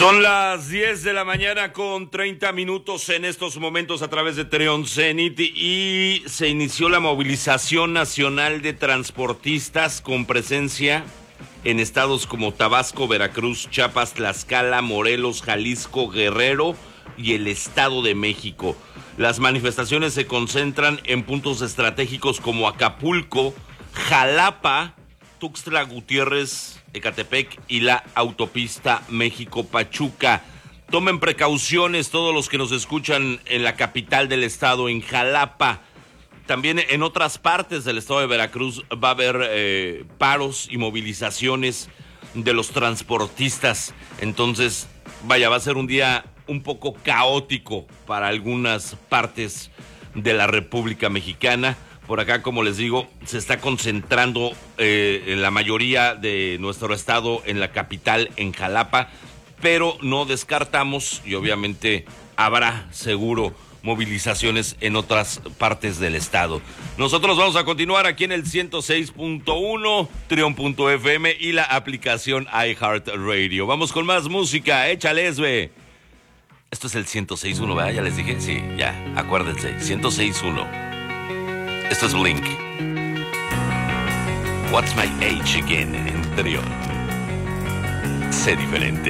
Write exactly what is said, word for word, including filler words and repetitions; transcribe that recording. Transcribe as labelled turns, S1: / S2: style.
S1: Son las diez de la mañana con treinta minutos en estos momentos a través de Treon Zenit y se inició la movilización nacional de transportistas con presencia en estados como Tabasco, Veracruz, Chiapas, Tlaxcala, Morelos, Jalisco, Guerrero y el Estado de México. Las manifestaciones se concentran en puntos estratégicos como Acapulco, Jalapa, Tuxtla Gutiérrez, Ecatepec y la autopista México-Pachuca. Tomen precauciones todos los que nos escuchan en la capital del estado, en Jalapa. También en otras partes del estado de Veracruz va a haber eh, paros y movilizaciones de los transportistas. Entonces, vaya, va a ser un día un poco caótico para algunas partes de la República Mexicana. Por acá, como les digo, se está concentrando eh, en la mayoría de nuestro estado en la capital, en Jalapa, pero no descartamos y obviamente habrá seguro movilizaciones en otras partes del estado. Nosotros vamos a continuar aquí en el ciento seis punto uno, Treon punto F M y la aplicación iHeartRadio. Vamos con más música, échales, ve. Esto es el ciento seis punto uno, ¿verdad? Ya les dije, sí, ya, acuérdense, ciento seis punto uno. Esto es Blink. What's my age again en Treon? Sé diferente.